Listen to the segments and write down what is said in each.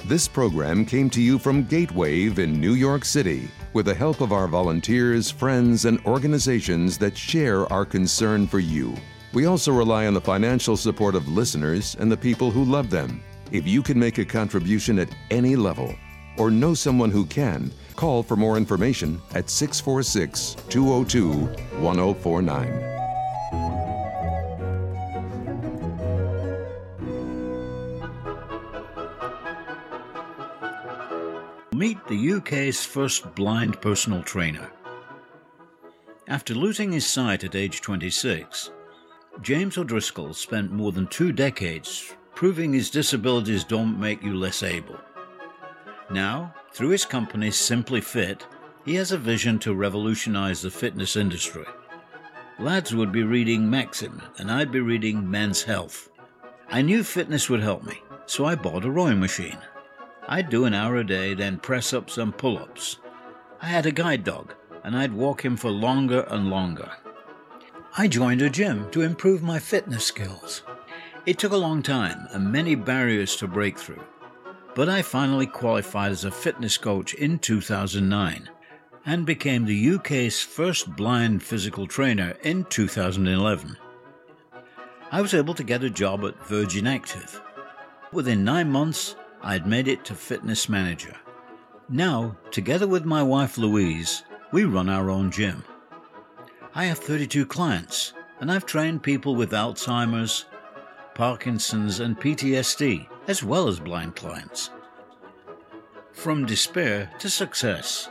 This program came to you from Gatewave in New York City with the help of our volunteers, friends, and organizations that share our concern for you. We also rely on the financial support of listeners and the people who love them. If you can make a contribution at any level or know someone who can, call for more information at 646-202-1049. Meet the UK's first blind personal trainer. After losing his sight at age 26, James O'Driscoll spent more than 2 decades proving his disabilities don't make you less able. Now, through his company Simply Fit, he has a vision to revolutionize the fitness industry. Lads would be reading Maxim, and I'd be reading Men's Health. I knew fitness would help me, so I bought a rowing machine. I'd do an hour a day, then press ups and pull-ups. I had a guide dog, and I'd walk him for longer and longer. I joined a gym to improve my fitness skills. It took a long time and many barriers to break through, but I finally qualified as a fitness coach in 2009 and became the UK's first blind physical trainer in 2011. I was able to get a job at Virgin Active. Within 9 months, I'd made it to fitness manager. Now, together with my wife Louise, we run our own gym. I have 32 clients, and I've trained people with Alzheimer's, Parkinson's, and PTSD, as well as blind clients. From despair to success.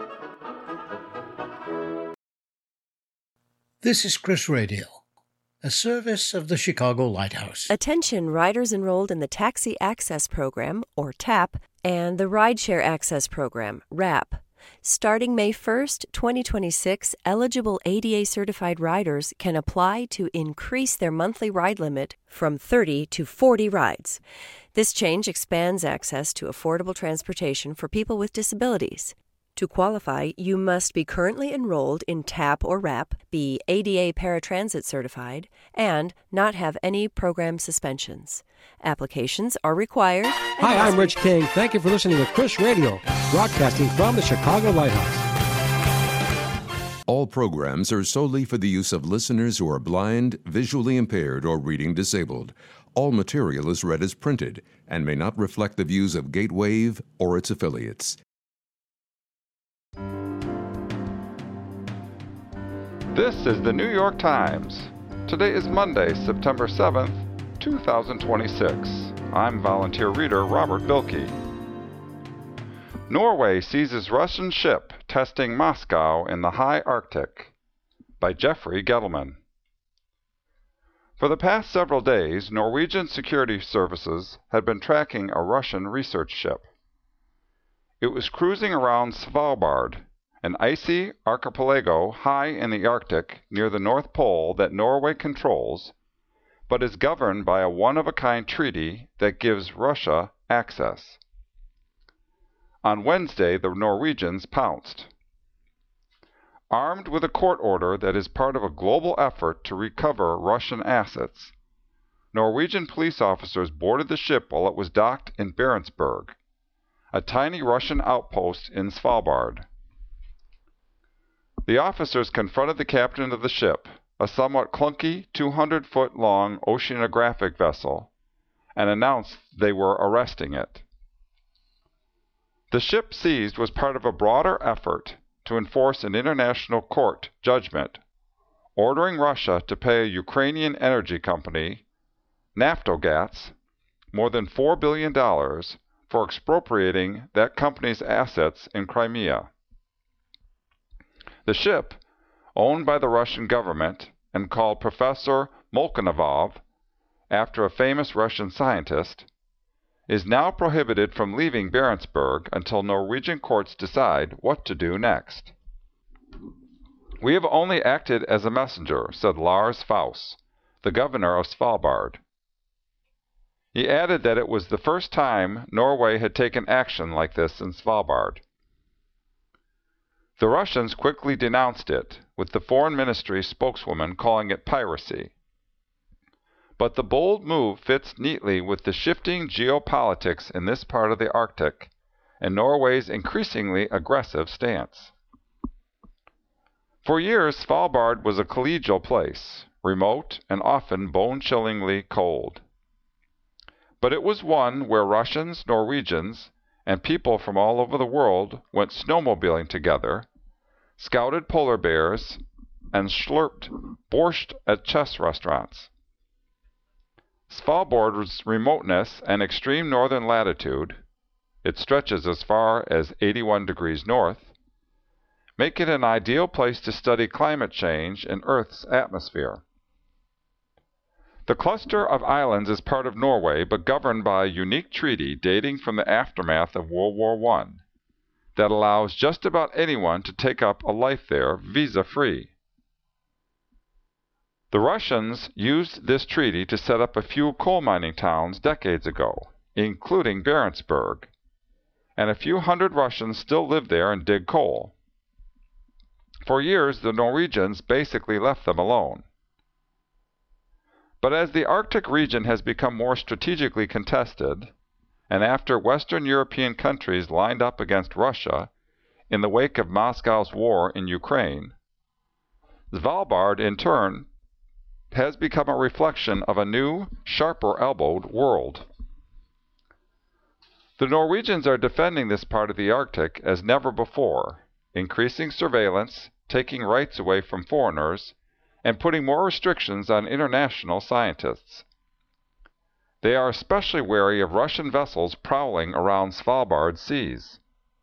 This is Chris Radio, a service of the Chicago Lighthouse. Attention riders enrolled in the Taxi Access Program, or TAP, and the Rideshare Access Program, RAP. Starting May 1st, 2026, eligible ADA-certified riders can apply to increase their monthly ride limit from 30 to 40 rides. This change expands access to affordable transportation for people with disabilities. To qualify, you must be currently enrolled in TAP or RAP, be ADA paratransit certified, and not have any program suspensions. Applications are required. Hi, I'm Rich King. Thank you for listening to Chris Radio, broadcasting from the Chicago Lighthouse. All programs are solely for the use of listeners who are blind, visually impaired, or reading disabled. All material is read as printed and may not reflect the views of Gatewave or its affiliates. This is the New York Times. Today is Monday, September 7th, 2026. I'm volunteer reader Robert Bilkey. Norway seizes Russian ship testing Moscow in the high Arctic, by Jeffrey Gettleman. For the past several days, Norwegian security services had been tracking a Russian research ship. It was cruising around Svalbard, an icy archipelago high in the Arctic near the North Pole that Norway controls, but is governed by a one-of-a-kind treaty that gives Russia access. On Wednesday, the Norwegians pounced. Armed with a court order that is part of a global effort to recover Russian assets, Norwegian police officers boarded the ship while it was docked in Barentsburg, a tiny Russian outpost in Svalbard. The officers confronted the captain of the ship, a somewhat clunky 200-foot-long oceanographic vessel, and announced they were arresting it. The ship seized was part of a broader effort to enforce an international court judgment ordering Russia to pay a Ukrainian energy company, Naftogaz, more than $4 billion for expropriating that company's assets in Crimea. The ship, owned by the Russian government and called Professor Molchanov, after a famous Russian scientist, is now prohibited from leaving Barentsburg until Norwegian courts decide what to do next. We have only acted as a messenger, said Lars Faus, the governor of Svalbard. He added that it was the first time Norway had taken action like this in Svalbard. The Russians quickly denounced it, with the Foreign Ministry spokeswoman calling it piracy. But the bold move fits neatly with the shifting geopolitics in this part of the Arctic and Norway's increasingly aggressive stance. For years, Svalbard was a collegial place, remote and often bone-chillingly cold. But it was one where Russians, Norwegians, and people from all over the world went snowmobiling together, scouted polar bears, and slurped borscht at chess restaurants. Svalbard's remoteness and extreme northern latitude, it stretches as far as 81 degrees north, make it an ideal place to study climate change in Earth's atmosphere. The cluster of islands is part of Norway, but governed by a unique treaty dating from the aftermath of World War I that allows just about anyone to take up a life there visa-free. The Russians used this treaty to set up a few coal mining towns decades ago, including Barentsburg, and a few hundred Russians still live there and dig coal. For years, the Norwegians basically left them alone. But as the Arctic region has become more strategically contested, and after Western European countries lined up against Russia in the wake of Moscow's war in Ukraine, Svalbard, in turn, has become a reflection of a new, sharper-elbowed world. The Norwegians are defending this part of the Arctic as never before, increasing surveillance, taking rights away from foreigners, and putting more restrictions on international scientists. They are especially wary of Russian vessels prowling around Svalbard seas.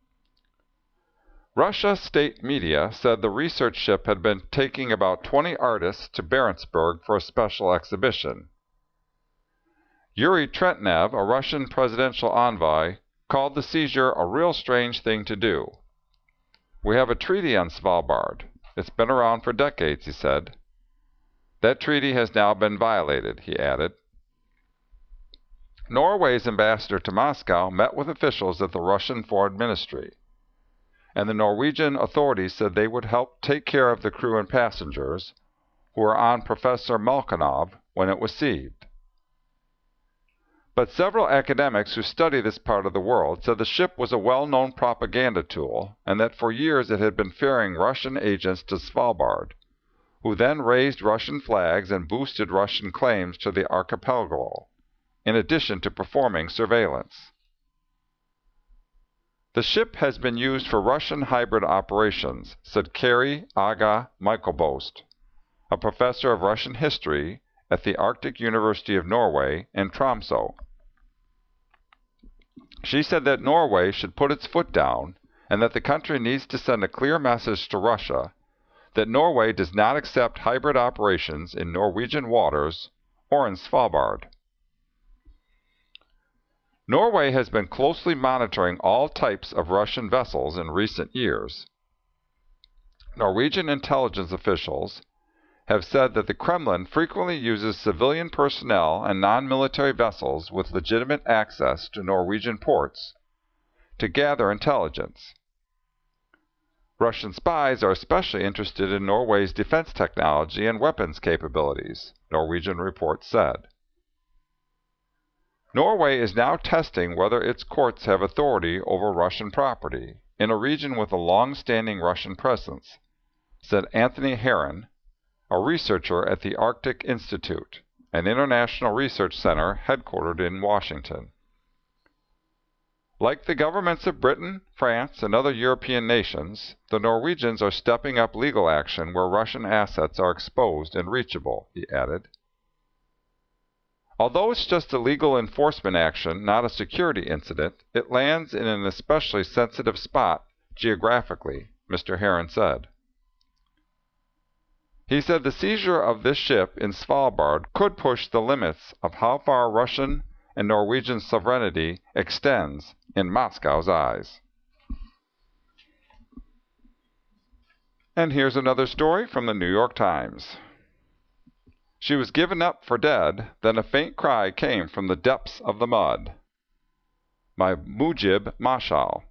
Russia state media said the research ship had been taking about 20 artists to Barentsburg for a special exhibition. Yuri Trentnev, a Russian presidential envoy, called the seizure a real strange thing to do. "We have a treaty on Svalbard. It's been around for decades," he said. "That treaty has now been violated," he added. Norway's ambassador to Moscow met with officials at the Russian Foreign Ministry, and the Norwegian authorities said they would help take care of the crew and passengers who were on Professor Malkanov when it was seized. But several academics who study this part of the world said the ship was a well-known propaganda tool and that for years it had been ferrying Russian agents to Svalbard, who then raised Russian flags and boosted Russian claims to the archipelago, in addition to performing surveillance. "The ship has been used for Russian hybrid operations," said Kari Aga Michaelbost, a professor of Russian history at the Arctic University of Norway in Tromsø. She said that Norway should put its foot down and that the country needs to send a clear message to Russia that Norway does not accept hybrid operations in Norwegian waters or in Svalbard. Norway has been closely monitoring all types of Russian vessels in recent years. Norwegian intelligence officials have said that the Kremlin frequently uses civilian personnel and non-military vessels with legitimate access to Norwegian ports to gather intelligence. Russian spies are especially interested in Norway's defense technology and weapons capabilities, Norwegian reports said. Norway is now testing whether its courts have authority over Russian property in a region with a long-standing Russian presence, said Anthony Heron, a researcher at the Arctic Institute, an international research center headquartered in Washington. Like the governments of Britain, France, and other European nations, the Norwegians are stepping up legal action where Russian assets are exposed and reachable, he added. Although it's just a legal enforcement action, not a security incident, it lands in an especially sensitive spot geographically, Mr. Heron said. He said the seizure of this ship in Svalbard could push the limits of how far Russian and Norwegian sovereignty extends in Moscow's eyes. And here's another story from the New York Times. She was given up for dead, then a faint cry came from the depths of the mud. By Mujib Mashal.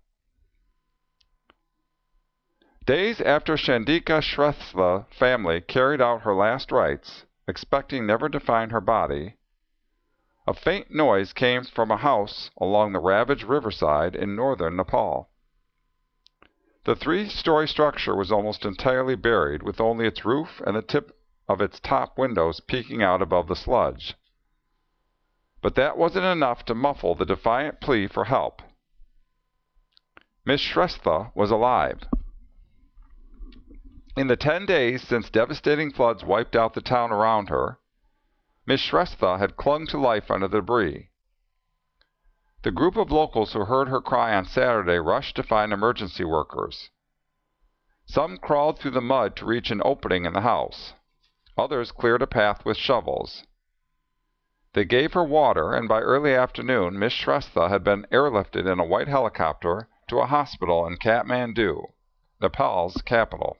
Days after Shandika Shrestha family carried out her last rites, expecting never to find her body, a faint noise came from a house along the ravaged riverside in northern Nepal. The 3-story structure was almost entirely buried, with only its roof and the tip of its top windows peeking out above the sludge. But that wasn't enough to muffle the defiant plea for help. Miss Shrestha was alive. In the 10 days since devastating floods wiped out the town around her, Miss Shrestha had clung to life under the debris. The group of locals who heard her cry on Saturday rushed to find emergency workers. Some crawled through the mud to reach an opening in the house. Others cleared a path with shovels. They gave her water, and by early afternoon, Miss Shrestha had been airlifted in a white helicopter to a hospital in Kathmandu, Nepal's capital.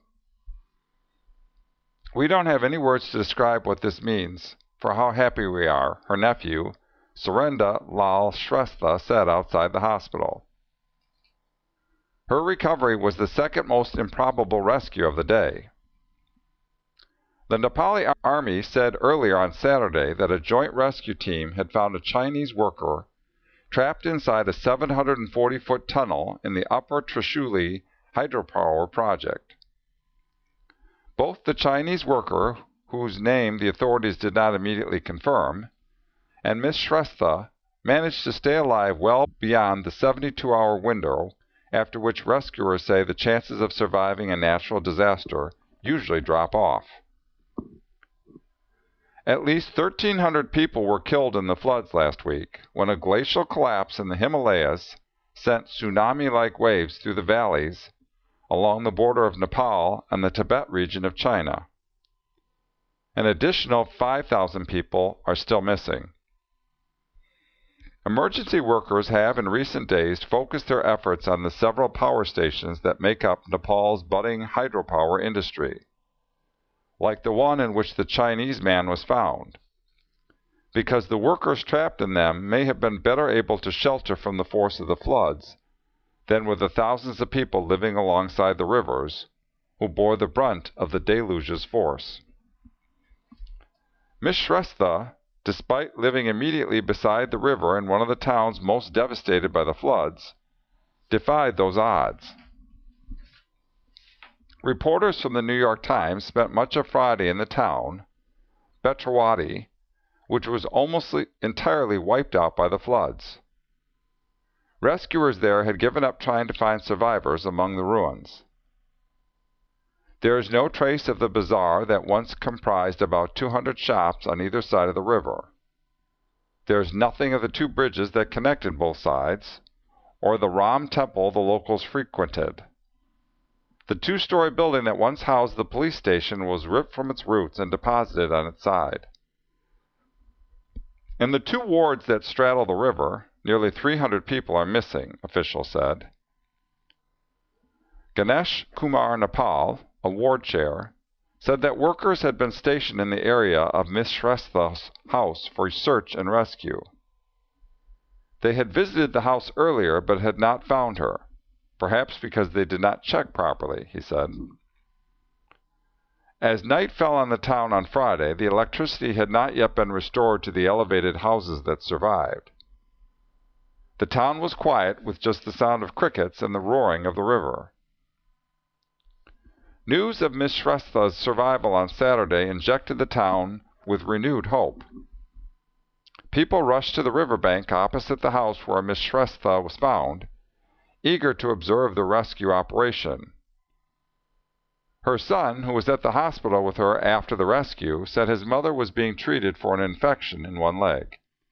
"We don't have any words to describe what this means, for how happy we are," her nephew, Surendra Lal Shrestha, said outside the hospital. Her recovery was the second most improbable rescue of the day. The Nepali army said earlier on Saturday that a joint rescue team had found a Chinese worker trapped inside a 740-foot tunnel in the Upper Trishuli hydropower project. Both the Chinese worker, whose name the authorities did not immediately confirm, and Miss Shrestha managed to stay alive well beyond the 72-hour window, after which rescuers say the chances of surviving a natural disaster usually drop off. At least 1,300 people were killed in the floods last week, when a glacial collapse in the Himalayas sent tsunami-like waves through the valleys along the border of Nepal and the Tibet region of China. An additional 5,000 people are still missing. Emergency workers have in recent days focused their efforts on the several power stations that make up Nepal's budding hydropower industry, like the one in which the Chinese man was found, because the workers trapped in them may have been better able to shelter from the force of the floods than were the thousands of people living alongside the rivers who bore the brunt of the deluge's force. Miss Shrestha, despite living immediately beside the river in one of the towns most devastated by the floods, defied those odds. Reporters from the New York Times spent much of Friday in the town, Betrawadi, which was almost entirely wiped out by the floods. Rescuers there had given up trying to find survivors among the ruins. There is no trace of the bazaar that once comprised about 200 shops on either side of the river. There is nothing of the 2 bridges that connected both sides, or the Ram temple the locals frequented. The 2-story building that once housed the police station was ripped from its roots and deposited on its side. In the 2 wards that straddle the river, nearly 300 people are missing, officials said. Ganesh Kumar Nepal, a ward chair, said that workers had been stationed in the area of Miss Shrestha's house for search and rescue. They had visited the house earlier but had not found her, perhaps because they did not check properly, he said. As night fell on the town on Friday, the electricity had not yet been restored to the elevated houses that survived. The town was quiet, with just the sound of crickets and the roaring of the river. News of Miss Shrestha's survival on Saturday injected the town with renewed hope. People rushed to the riverbank opposite the house where Miss Shrestha was found, eager to observe the rescue operation. Her son, who was at the hospital with her after the rescue, said his mother was being treated for an infection in one leg.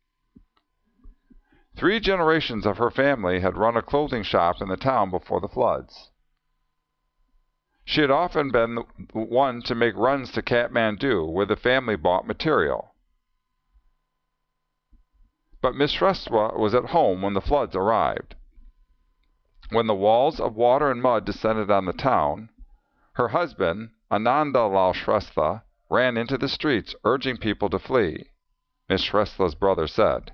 3 generations of her family had run a clothing shop in the town before the floods. She had often been the one to make runs to Kathmandu, where the family bought material. But Miss Shrestha was at home when the floods arrived. When the walls of water and mud descended on the town, her husband, Ananda Lal Shrestha, ran into the streets urging people to flee, Miss Shrestha's brother said.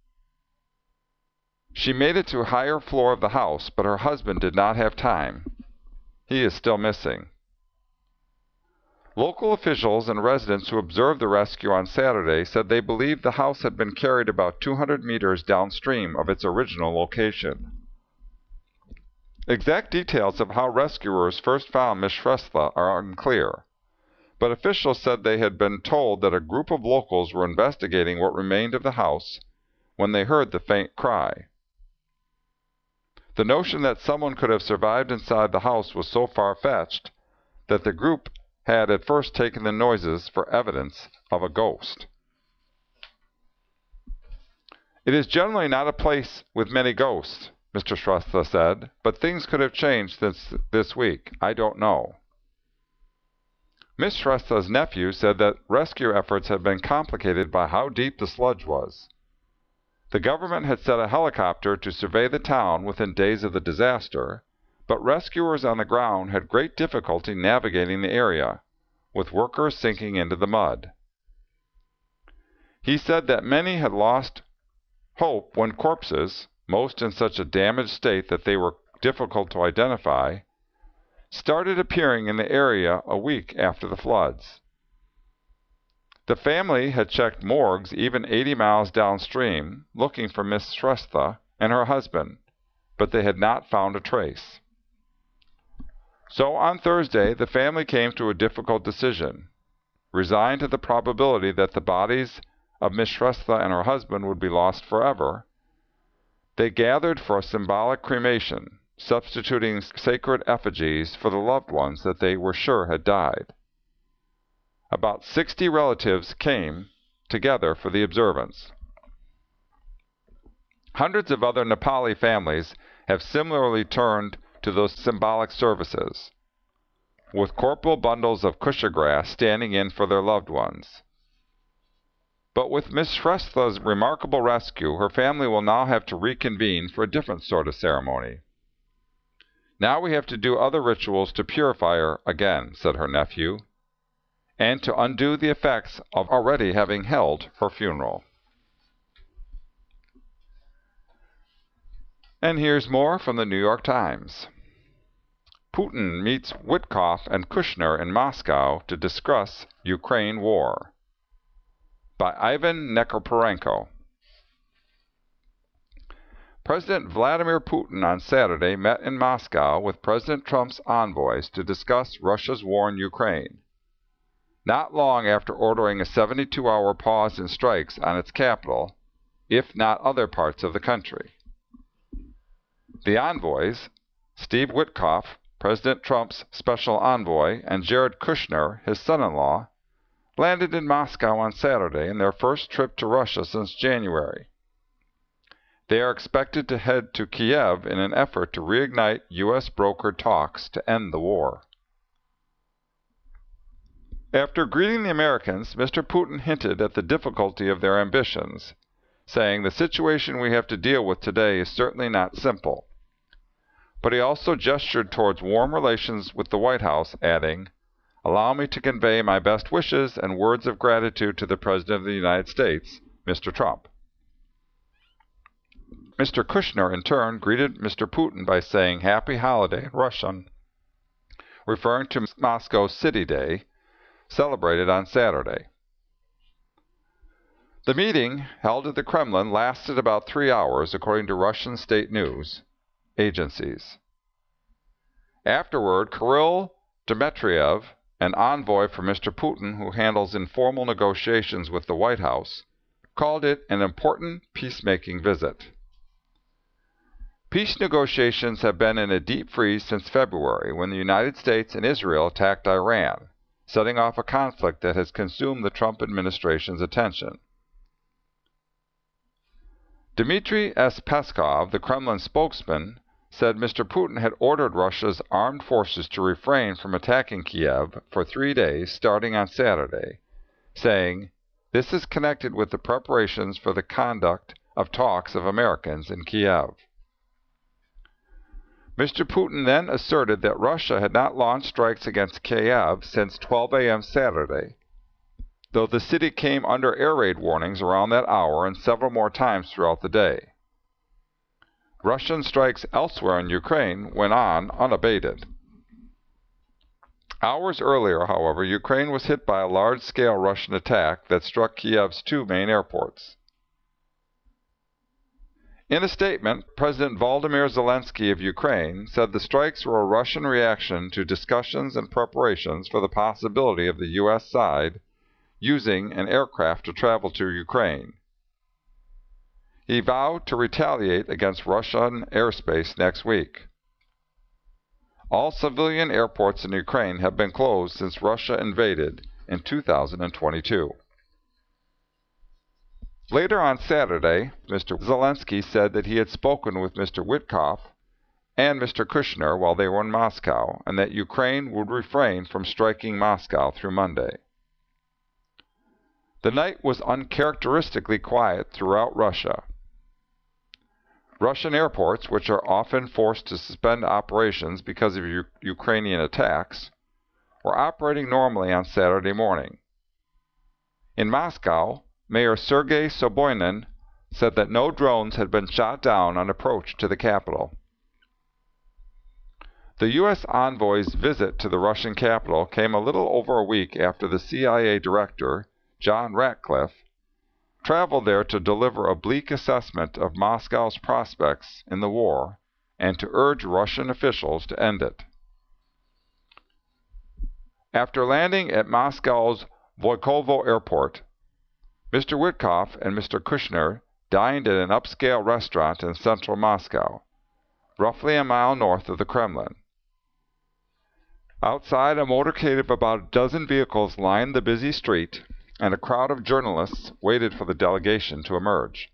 She made it to a higher floor of the house, but her husband did not have time. He is still missing. Local officials and residents who observed the rescue on Saturday said they believed the house had been carried about 200 meters downstream of its original location. Exact details of how rescuers first found Ms. Shrestha are unclear, but officials said they had been told that a group of locals were investigating what remained of the house when they heard the faint cry. The notion that someone could have survived inside the house was so far-fetched that the group had at first taken the noises for evidence of a ghost. "It is generally not a place with many ghosts," Mr. Shrestha said, "but things could have changed since this week. I don't know." Ms. Shrestha's nephew said that rescue efforts had been complicated by how deep the sludge was. The government had sent a helicopter to survey the town within days of the disaster, but rescuers on the ground had great difficulty navigating the area, with workers sinking into the mud. He said that many had lost hope when corpses, most in such a damaged state that they were difficult to identify, started appearing in the area a week after the floods. The family had checked morgues even 80 miles downstream, looking for Miss Shrestha and her husband, but they had not found a trace. So on Thursday, the family came to a difficult decision. Resigned to the probability that the bodies of Miss Shrestha and her husband would be lost forever, they gathered for a symbolic cremation, substituting sacred effigies for the loved ones that they were sure had died. About 60 relatives came together for the observance. Hundreds of other Nepali families have similarly turned to those symbolic services, with corporal bundles of kusha grass standing in for their loved ones. But with Miss Shrestha's remarkable rescue, her family will now have to reconvene for a different sort of ceremony. "Now we have to do other rituals to purify her again," said her nephew, "and to undo the effects of already having held her funeral." And here's more from the New York Times. Putin meets Witkoff and Kushner in Moscow to discuss Ukraine war. By Ivan Nekraporenko. President Vladimir Putin on Saturday met in Moscow with President Trump's envoys to discuss Russia's war in Ukraine, not long after ordering a 72-hour pause in strikes on its capital, if not other parts of the country. The envoys, Steve Witkoff, President Trump's special envoy, and Jared Kushner, his son-in-law, landed in Moscow on Saturday in their first trip to Russia since January. They are expected to head to Kiev in an effort to reignite U.S.-brokered talks to end the war. After greeting the Americans, Mr. Putin hinted at the difficulty of their ambitions, saying, "The situation we have to deal with today is certainly not simple." But he also gestured towards warm relations with the White House, adding, "Allow me to convey my best wishes and words of gratitude to the President of the United States, Mr. Trump." Mr. Kushner, in turn, greeted Mr. Putin by saying Happy Holiday in Russian, referring to Moscow's City Day, celebrated on Saturday. The meeting, held at the Kremlin, lasted about 3 hours, according to Russian state news agencies. Afterward, Kirill Dmitriev, an envoy for Mr. Putin who handles informal negotiations with the White House, called it an important peacemaking visit. Peace negotiations have been in a deep freeze since February, when the United States and Israel attacked Iran, setting off a conflict that has consumed the Trump administration's attention. Dmitry S. Peskov, the Kremlin spokesman, said Mr. Putin had ordered Russia's armed forces to refrain from attacking Kiev for 3 days starting on Saturday, saying, "This is connected with the preparations for the conduct of talks of Americans in Kiev." Mr. Putin then asserted that Russia had not launched strikes against Kiev since 12 a.m. Saturday, though the city came under air raid warnings around that hour and several more times throughout the day. Russian strikes elsewhere in Ukraine went on unabated. Hours earlier, however, Ukraine was hit by a large-scale Russian attack that struck Kiev's two main airports. In a statement, President Volodymyr Zelensky of Ukraine said the strikes were a Russian reaction to discussions and preparations for the possibility of the U.S. side using an aircraft to travel to Ukraine. He vowed to retaliate against Russian airspace next week. All civilian airports in Ukraine have been closed since Russia invaded in 2022. Later on Saturday, Mr. Zelensky said that he had spoken with Mr. Witkoff and Mr. Kushner while they were in Moscow, and that Ukraine would refrain from striking Moscow through Monday. The night was uncharacteristically quiet throughout Russia. Russian airports, which are often forced to suspend operations because of Ukrainian attacks, were operating normally on Saturday morning. In Moscow, Mayor Sergei Sobyanin said that no drones had been shot down on approach to the capital. The U.S. envoy's visit to the Russian capital came a little over a week after the CIA director, John Ratcliffe, traveled there to deliver a bleak assessment of Moscow's prospects in the war and to urge Russian officials to end it. After landing at Moscow's Volkovo Airport, Mr. Witkoff and Mr. Kushner dined at an upscale restaurant in central Moscow, roughly a mile north of the Kremlin. Outside, a motorcade of about a dozen vehicles lined the busy street, and a crowd of journalists waited for the delegation to emerge.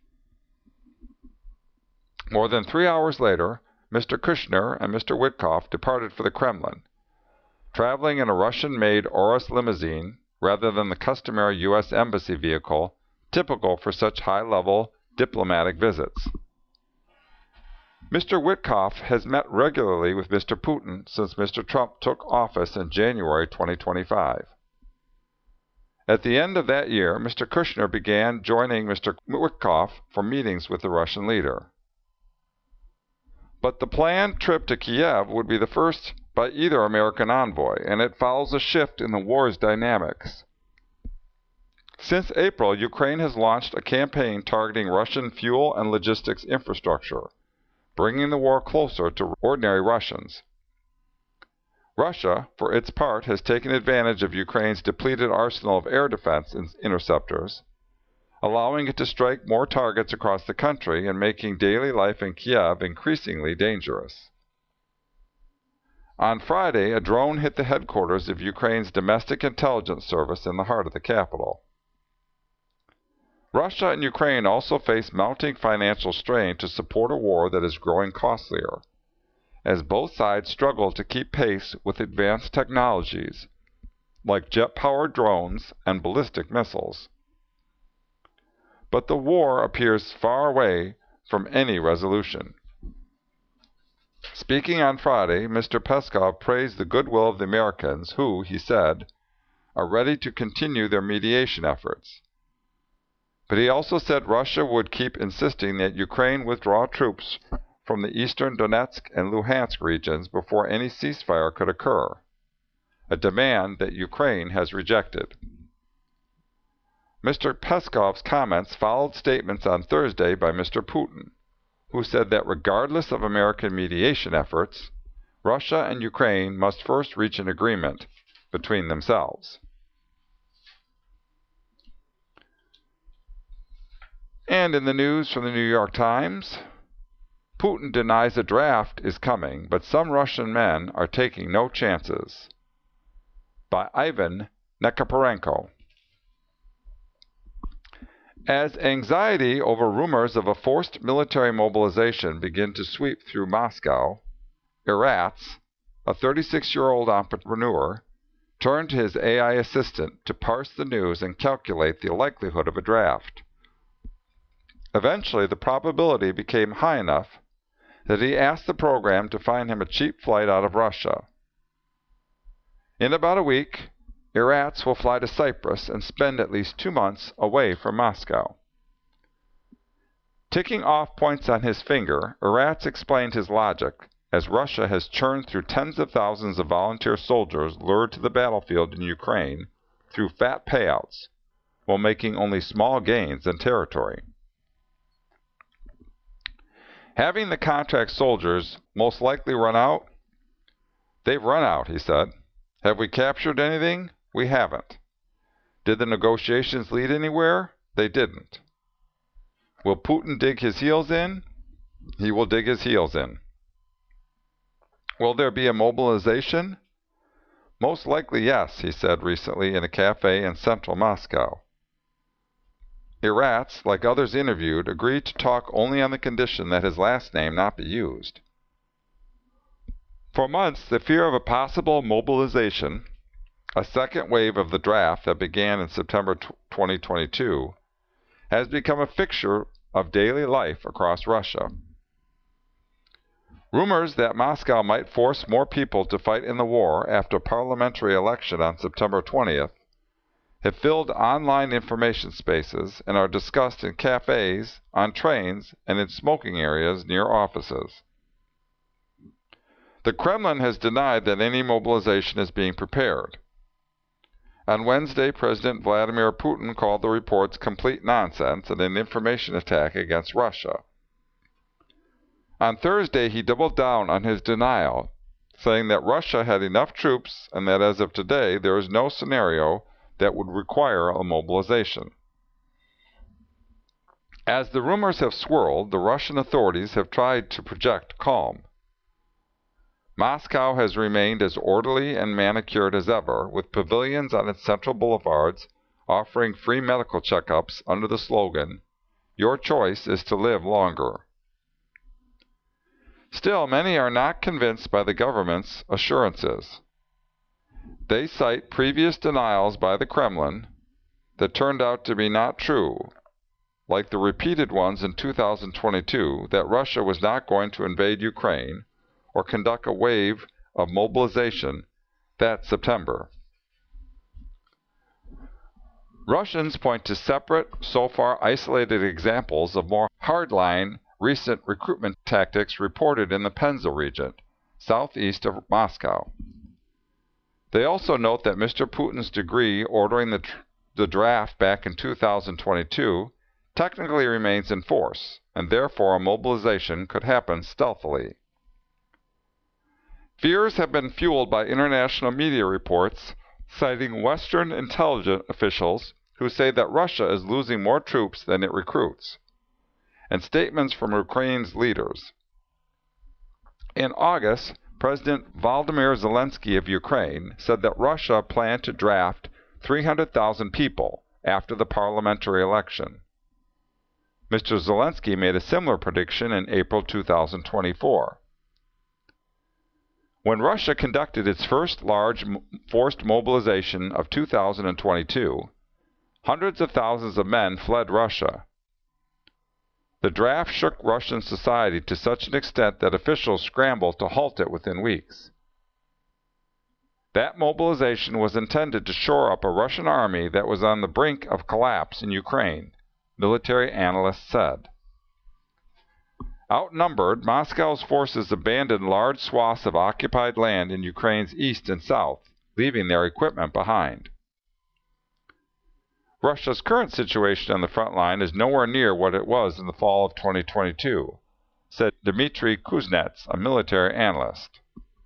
More than 3 hours later, Mr. Kushner and Mr. Witkoff departed for the Kremlin, traveling in a Russian-made Urus limousine rather than the customary U.S. Embassy vehicle typical for such high-level diplomatic visits. Mr. Witkoff has met regularly with Mr. Putin since Mr. Trump took office in January 2025. At the end of that year, Mr. Kushner began joining Mr. Witkoff for meetings with the Russian leader. But the planned trip to Kiev would be the first by either American envoy, and it follows a shift in the war's dynamics. Since April, Ukraine has launched a campaign targeting Russian fuel and logistics infrastructure, bringing the war closer to ordinary Russians. Russia, for its part, has taken advantage of Ukraine's depleted arsenal of air defense interceptors, allowing it to strike more targets across the country and making daily life in Kiev increasingly dangerous. On Friday, a drone hit the headquarters of Ukraine's domestic intelligence service in the heart of the capital. Russia and Ukraine also face mounting financial strain to support a war that is growing costlier, as both sides struggle to keep pace with advanced technologies like jet-powered drones and ballistic missiles. But the war appears far away from any resolution. Speaking on Friday, Mr. Peskov praised the goodwill of the Americans who, he said, are ready to continue their mediation efforts. But he also said Russia would keep insisting that Ukraine withdraw troops from the eastern Donetsk and Luhansk regions before any ceasefire could occur, a demand that Ukraine has rejected. Mr. Peskov's comments followed statements on Thursday by Mr. Putin, who said that regardless of American mediation efforts, Russia and Ukraine must first reach an agreement between themselves. And in the news from the New York Times, Putin denies a draft is coming, but some Russian men are taking no chances. By Ivan Nekiporenko. As anxiety over rumors of a forced military mobilization begin to sweep through Moscow, Eratz, a 36-year-old entrepreneur, turned to his AI assistant to parse the news and calculate the likelihood of a draft. Eventually, the probability became high enough that he asked the program to find him a cheap flight out of Russia. In about a week, Eratz will fly to Cyprus and spend at least 2 months away from Moscow. Ticking off points on his finger, Eratz explained his logic as Russia has churned through tens of thousands of volunteer soldiers lured to the battlefield in Ukraine through fat payouts, while making only small gains in territory. Having the contract soldiers most likely run out? They've run out, he said. Have we captured anything? We haven't. Did the negotiations lead anywhere? They didn't. Will Putin dig his heels in? He will dig his heels in. Will there be a mobilization? Most likely yes, he said recently in a cafe in central Moscow. Eratz, like others interviewed, agreed to talk only on the condition that his last name not be used. For months, the fear of a possible mobilization, a second wave of the draft that began in September 2022, has become a fixture of daily life across Russia. Rumors that Moscow might force more people to fight in the war after a parliamentary election on September 20th have filled online information spaces and are discussed in cafes, on trains, and in smoking areas near offices. The Kremlin has denied that any mobilization is being prepared. On Wednesday, President Vladimir Putin called the reports complete nonsense and an information attack against Russia. On Thursday, he doubled down on his denial, saying that Russia had enough troops and that as of today there is no scenario that would require a mobilization. As the rumors have swirled, the Russian authorities have tried to project calm. Moscow has remained as orderly and manicured as ever, with pavilions on its central boulevards offering free medical checkups under the slogan, "Your choice is to live longer." Still, many are not convinced by the government's assurances. They cite previous denials by the Kremlin that turned out to be not true, like the repeated ones in 2022 that Russia was not going to invade Ukraine or conduct a wave of mobilization that September. Russians point to separate, so far isolated examples of more hardline recent recruitment tactics reported in the Penza region, southeast of Moscow. They also note that Mr. Putin's decree ordering the draft back in 2022 technically remains in force, and therefore a mobilization could happen stealthily. Fears have been fueled by international media reports citing Western intelligence officials who say that Russia is losing more troops than it recruits, and statements from Ukraine's leaders. In August, President Volodymyr Zelensky of Ukraine said that Russia planned to draft 300,000 people after the parliamentary election. Mr. Zelensky made a similar prediction in April 2024. When Russia conducted its first large forced mobilization of 2022, hundreds of thousands of men fled Russia. The draft shook Russian society to such an extent that officials scrambled to halt it within weeks. That mobilization was intended to shore up a Russian army that was on the brink of collapse in Ukraine, military analysts said. Outnumbered, Moscow's forces abandoned large swaths of occupied land in Ukraine's east and south, leaving their equipment behind. Russia's current situation on the front line is nowhere near what it was in the fall of 2022, said Dmitry Kuznets, a military analyst.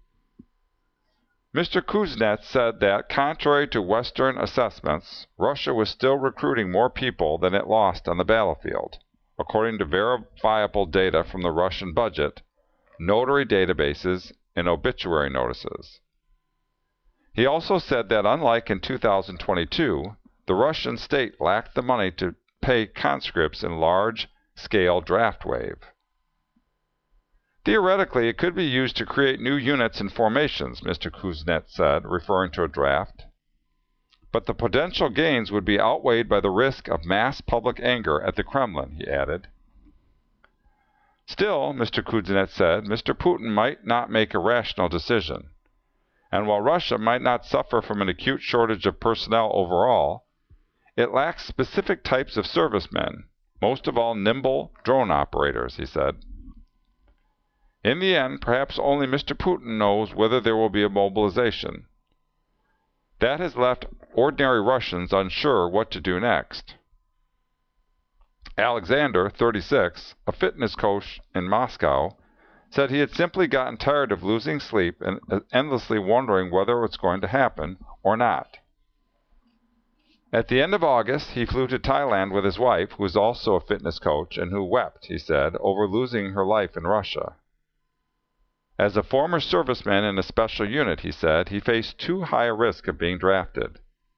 Mr. Kuznets said that, contrary to Western assessments, Russia was still recruiting more people than it lost on the battlefield, according to verifiable data from the Russian budget, notary databases, and obituary notices. He also said that, unlike in 2022, the Russian state lacked the money to pay conscripts in large-scale draft wave. Theoretically, it could be used to create new units and formations, Mr. Kuznets said, referring to a draft. But the potential gains would be outweighed by the risk of mass public anger at the Kremlin, he added. Still, Mr. Kuznets said, Mr. Putin might not make a rational decision. And while Russia might not suffer from an acute shortage of personnel overall, it lacks specific types of servicemen, most of all nimble drone operators, he said. In the end, perhaps only Mr. Putin knows whether there will be a mobilization. That has left ordinary Russians unsure what to do next. Alexander, 36, a fitness coach in Moscow, said he had simply gotten tired of losing sleep and endlessly wondering whether it's going to happen or not. At the end of August, he flew to Thailand with his wife, who is also a fitness coach and who wept, he said, over losing her life in Russia. As a former serviceman in a special unit, he said, he faced too high a risk of being drafted.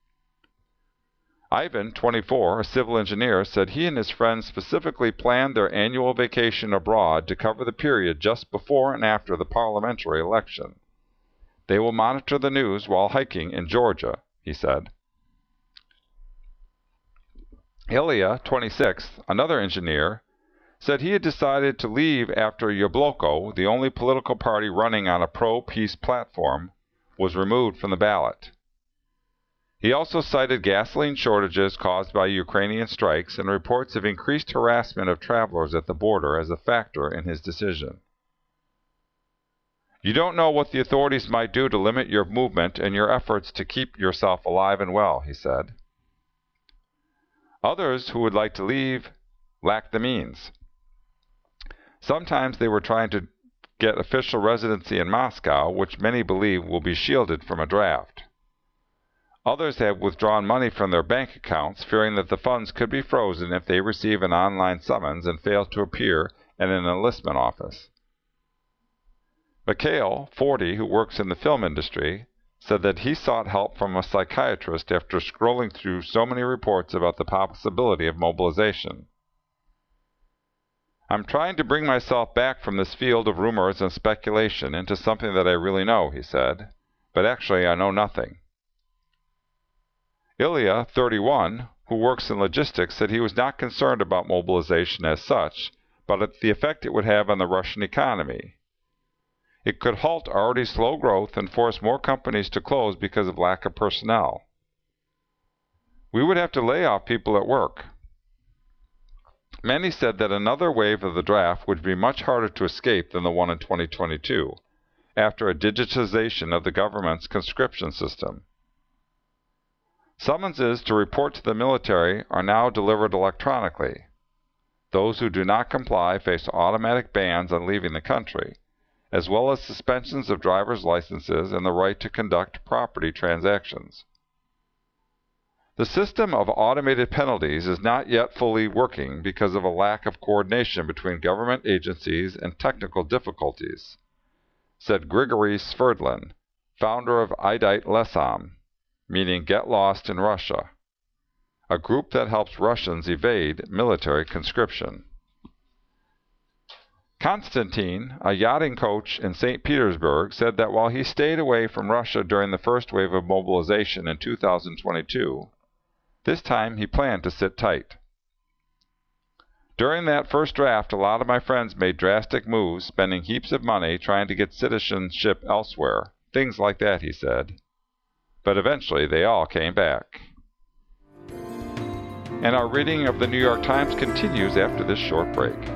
Ivan, 24, a civil engineer, said he and his friends specifically planned their annual vacation abroad to cover the period just before and after the parliamentary election. They will monitor the news while hiking in Georgia, he said. Ilya, 26, another engineer, said he had decided to leave after Yabloko, the only political party running on a pro-peace platform, was removed from the ballot. He also cited gasoline shortages caused by Ukrainian strikes and reports of increased harassment of travelers at the border as a factor in his decision. You don't know what the authorities might do to limit your movement and your efforts to keep yourself alive and well, he said. Others who would like to leave lack the means. Sometimes they were trying to get official residency in Moscow, which many believe will be shielded from a draft. Others have withdrawn money from their bank accounts, fearing that the funds could be frozen if they receive an online summons and fail to appear at an enlistment office. Mikhail, 40, who works in the film industry, said that he sought help from a psychiatrist after scrolling through so many reports about the possibility of mobilization. I'm trying to bring myself back from this field of rumors and speculation into something that I really know, he said, but actually I know nothing. Ilya, 31, who works in logistics, said he was not concerned about mobilization as such, but at the effect it would have on the Russian economy. It could halt already slow growth and force more companies to close because of lack of personnel. We would have to lay off people at work. Many said that another wave of the draft would be much harder to escape than the one in 2022, after a digitization of the government's conscription system. Summonses to report to the military are now delivered electronically. Those who do not comply face automatic bans on leaving the country, as well as suspensions of driver's licenses and the right to conduct property transactions. The system of automated penalties is not yet fully working because of a lack of coordination between government agencies and technical difficulties, said Grigory Sverdlin, founder of Idite Lesam, meaning Get Lost in Russia, a group that helps Russians evade military conscription. Konstantin, a yachting coach in St. Petersburg, said that while he stayed away from Russia during the first wave of mobilization in 2022, this time he planned to sit tight. During that first draft, a lot of my friends made drastic moves, spending heaps of money trying to get citizenship elsewhere, things like that, he said. But eventually they all came back. And our reading of the New York Times continues after this short break.